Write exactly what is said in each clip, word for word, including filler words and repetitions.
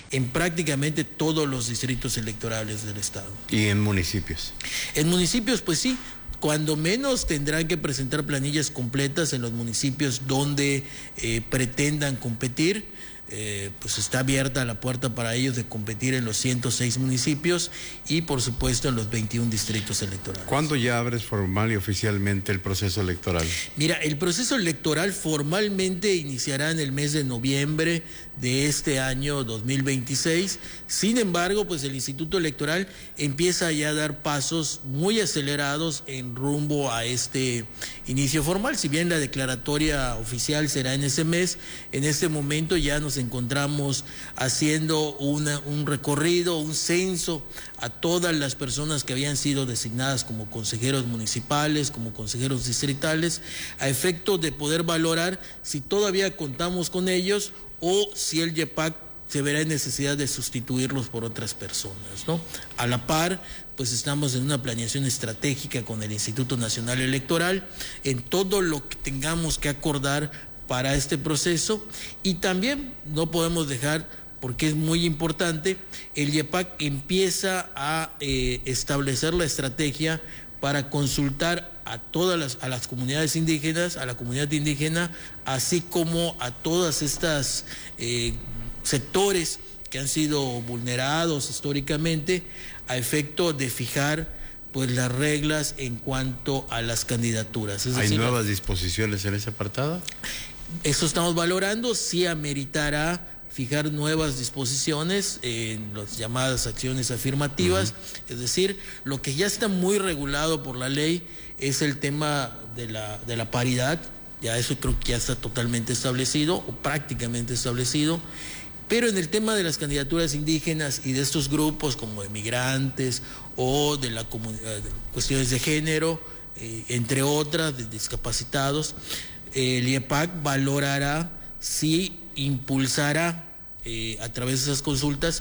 en prácticamente todos los distritos electorales del estado. ¿Y en municipios? En municipios, pues sí. Cuando menos tendrán que presentar planillas completas en los municipios donde eh, pretendan competir. Eh, pues está abierta la puerta para ellos de competir en los ciento seis municipios y por supuesto en los veintiún distritos electorales. ¿Cuándo ya abres formal y oficialmente el proceso electoral? Mira, el proceso electoral formalmente iniciará en el mes de noviembre de este año dos mil veintiséis. Sin embargo, pues el Instituto Electoral empieza ya a dar pasos muy acelerados en rumbo a este inicio formal. Si bien la declaratoria oficial será en ese mes, en este momento ya nos encontramos haciendo una, un recorrido, un censo a todas las personas que habían sido designadas como consejeros municipales, como consejeros distritales, a efecto de poder valorar si todavía contamos con ellos o si el Y E P A C se verá en necesidad de sustituirlos por otras personas, ¿no? A la par, pues estamos en una planeación estratégica con el Instituto Nacional Electoral en todo lo que tengamos que acordar para este proceso, y también no podemos dejar, porque es muy importante, el Y E P A C empieza a eh, establecer la estrategia para consultar a todas las, a las comunidades indígenas, a la comunidad indígena, así como a todas estas eh, sectores que han sido vulnerados históricamente, a efecto de fijar pues las reglas en cuanto a las candidaturas. Es ¿Hay decir, nuevas disposiciones en ese apartado? Eso estamos valorando, sí ameritará fijar nuevas disposiciones en las llamadas acciones afirmativas, uh-huh. Es decir, lo que ya está muy regulado por la ley es el tema de la, de la paridad, ya eso creo que ya está totalmente establecido o prácticamente establecido, pero en el tema de las candidaturas indígenas y de estos grupos como de migrantes o de la comunidad, de cuestiones de género, eh, entre otras, de discapacitados, el I E P A C valorará si impulsará eh, a través de esas consultas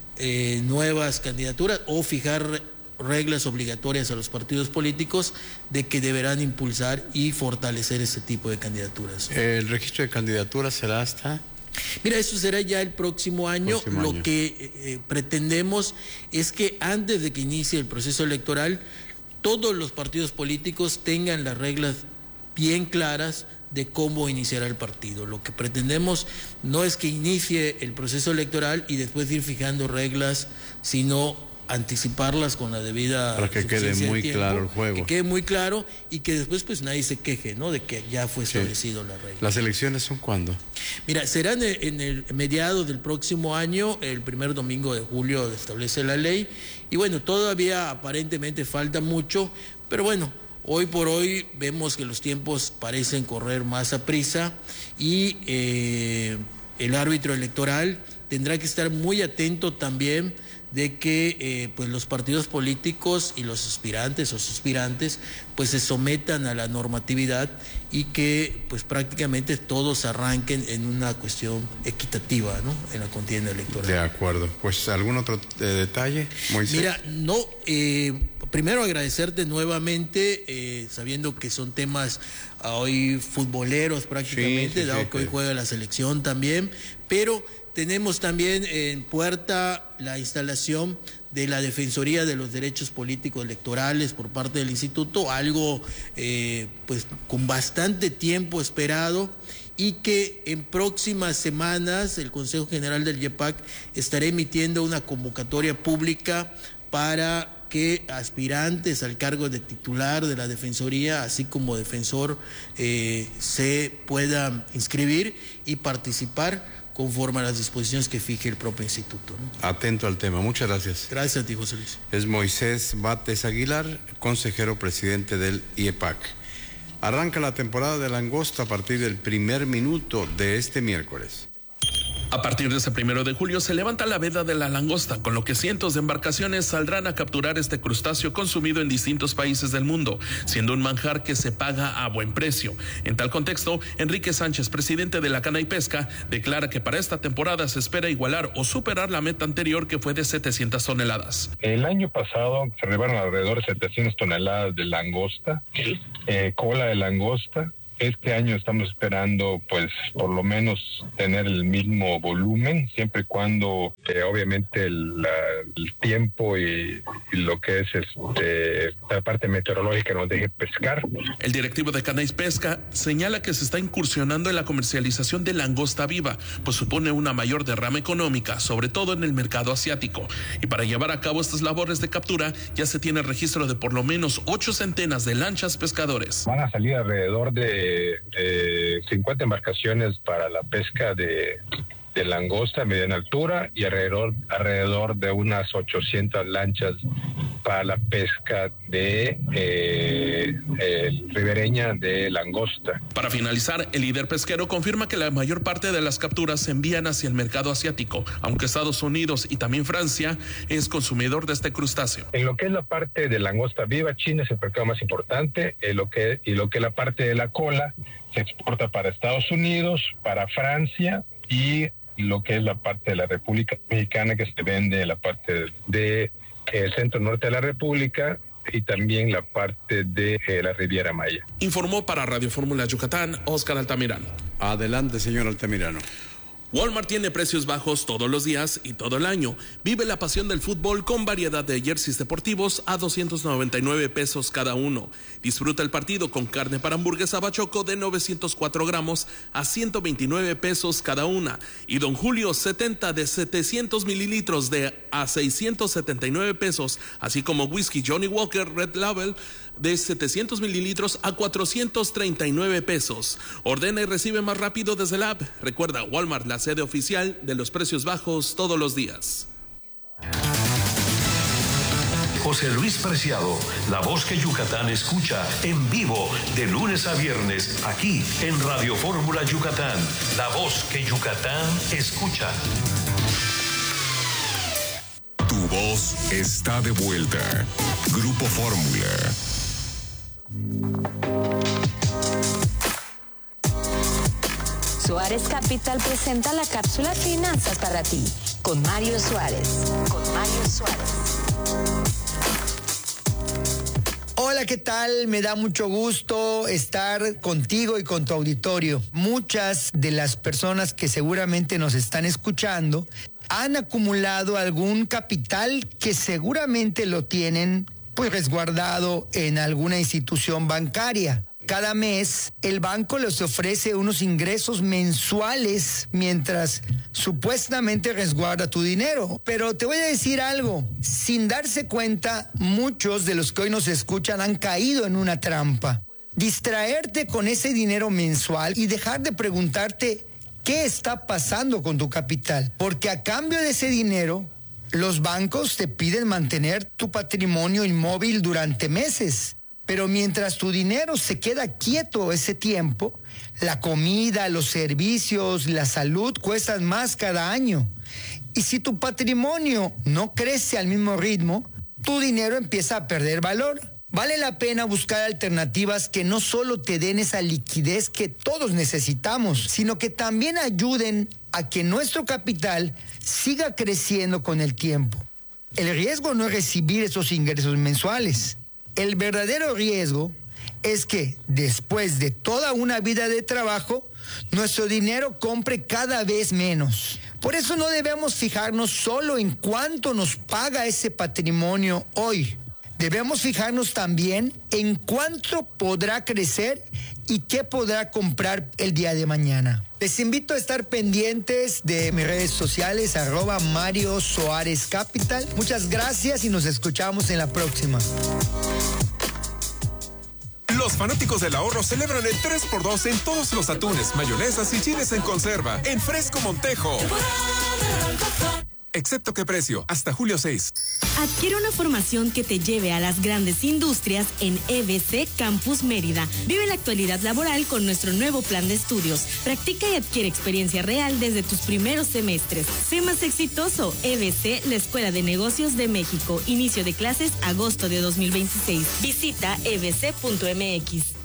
eh, nuevas candidaturas o fijar reglas obligatorias a los partidos políticos de que deberán impulsar y fortalecer ese tipo de candidaturas. ¿El registro de candidaturas será hasta...? Mira, eso será ya el próximo año. Próximo Lo año. que eh, pretendemos es que antes de que inicie el proceso electoral, todos los partidos políticos tengan las reglas bien claras de cómo iniciará el partido. Lo que pretendemos no es que inicie el proceso electoral y después ir fijando reglas, sino anticiparlas con la debida para que quede muy tiempo, claro el juego. que quede muy claro y que después pues nadie se queje, ¿no? De que ya fue establecido sí. la regla. ¿Las elecciones son cuándo? Mira, serán en el mediado del próximo año, el primer domingo de julio establece la ley, y bueno, todavía aparentemente falta mucho, pero bueno, hoy por hoy vemos que los tiempos parecen correr más a prisa y eh, el árbitro electoral tendrá que estar muy atento también de que eh, pues los partidos políticos y los aspirantes o suspirantes pues se sometan a la normatividad y que pues prácticamente todos arranquen en una cuestión equitativa, ¿no? En la contienda electoral. De acuerdo. Pues ¿algún otro eh, detalle, Moisés? Mira, no, eh, primero agradecerte nuevamente, eh, sabiendo que son temas uh, hoy futboleros prácticamente, sí, sí, dado sí, que sí. hoy juega la selección también, pero tenemos también en puerta la instalación de la Defensoría de los Derechos Políticos Electorales por parte del Instituto, algo eh, pues con bastante tiempo esperado, y que en próximas semanas el Consejo General del Y E P A C estará emitiendo una convocatoria pública para que aspirantes al cargo de titular de la Defensoría, así como defensor, eh, se puedan inscribir y participar conforme a las disposiciones que fije el propio instituto, ¿no? Atento al tema. Muchas gracias. Gracias a ti, José Luis. Es Moisés Bates Aguilar, consejero presidente del I E P A C. Arranca la temporada de langosta a partir del primer minuto de este miércoles. A partir de ese primero de julio se levanta la veda de la langosta, con lo que cientos de embarcaciones saldrán a capturar este crustáceo consumido en distintos países del mundo, siendo un manjar que se paga a buen precio. En tal contexto, Enrique Sánchez, presidente de la Cana y Pesca, declara que para esta temporada se espera igualar o superar la meta anterior, que fue de setecientas toneladas. El año pasado se arribaron alrededor de setecientas toneladas de langosta, eh, cola de langosta, Este año estamos esperando, pues, por lo menos tener el mismo volumen, siempre y cuando, eh, obviamente, el, la, el tiempo y, y lo que es este, la parte meteorológica nos deje pescar. El directivo de Canais Pesca señala que se está incursionando en la comercialización de langosta viva, pues supone una mayor derrama económica, sobre todo en el mercado asiático. Y para llevar a cabo estas labores de captura, ya se tiene registro de por lo menos ocho centenas de lanchas pescadores. Van a salir alrededor de Eh, cincuenta embarcaciones para la pesca de, de langosta a mediana altura y alrededor, alrededor de unas ochocientas lanchas para la pesca de eh, eh, ribereña de langosta. Para finalizar, el líder pesquero confirma que la mayor parte de las capturas se envían hacia el mercado asiático, aunque Estados Unidos y también Francia es consumidor de este crustáceo. En lo que es la parte de langosta viva, China es el mercado más importante, en lo que, y lo que es la parte de la cola se exporta para Estados Unidos, para Francia y lo que es la parte de la República Mexicana que se vende en la parte de el centro norte de la República y también la parte de eh, la Riviera Maya. Informó para Radio Fórmula Yucatán, Oscar Altamirano. Adelante, señor Altamirano. Walmart tiene precios bajos todos los días y todo el año. Vive la pasión del fútbol con variedad de jerseys deportivos a doscientos noventa y nueve pesos cada uno. Disfruta el partido con carne para hamburguesa bachoco de novecientos cuatro gramos a ciento veintinueve pesos cada una. Y Don Julio setenta de setecientos mililitros de a seiscientos setenta y nueve pesos, así como whisky Johnny Walker Red Label de setecientos mililitros a cuatrocientos treinta y nueve pesos. Ordena y recibe más rápido desde la app. Recuerda, Walmart, la sede oficial de los precios bajos todos los días. José Luis Preciado, la voz que Yucatán escucha en vivo de lunes a viernes aquí en Radio Fórmula Yucatán, la voz que Yucatán escucha. Tu voz está de vuelta. Grupo Fórmula. Suárez Capital presenta la cápsula Finanzas para ti, con Mario Suárez. Con Mario Suárez. Hola, ¿qué tal? Me da mucho gusto estar contigo y con tu auditorio. Muchas de las personas que seguramente nos están escuchando han acumulado algún capital que seguramente lo tienen pues resguardado en alguna institución bancaria. Cada mes el banco les ofrece unos ingresos mensuales mientras supuestamente resguarda tu dinero. Pero te voy a decir algo, sin darse cuenta, muchos de los que hoy nos escuchan han caído en una trampa. Distraerte con ese dinero mensual y dejar de preguntarte qué está pasando con tu capital. Porque a cambio de ese dinero, los bancos te piden mantener tu patrimonio inmóvil durante meses. Pero mientras tu dinero se queda quieto ese tiempo, la comida, los servicios, la salud cuestan más cada año. Y si tu patrimonio no crece al mismo ritmo, tu dinero empieza a perder valor. Vale la pena buscar alternativas que no solo te den esa liquidez que todos necesitamos, sino que también ayuden a que nuestro capital siga creciendo con el tiempo. El riesgo no es recibir esos ingresos mensuales. El verdadero riesgo es que después de toda una vida de trabajo, nuestro dinero compre cada vez menos. Por eso no debemos fijarnos solo en cuánto nos paga ese patrimonio hoy. Debemos fijarnos también en cuánto podrá crecer y qué podrá comprar el día de mañana. Les invito a estar pendientes de mis redes sociales, arroba Mario Suárez Capital. Muchas gracias y nos escuchamos en la próxima. Los fanáticos del ahorro celebran el tres por dos en todos los atunes, mayonesas y chiles en conserva, en Fresco Montejo. Excepto qué precio, hasta julio seis. Adquiere una formación que te lleve a las grandes industrias en E B C Campus Mérida. Vive la actualidad laboral con nuestro nuevo plan de estudios. Practica y adquiere experiencia real desde tus primeros semestres. Sé más exitoso. E B C, la Escuela de Negocios de México. Inicio de clases agosto de dos mil veintiséis. Visita e b c punto m x.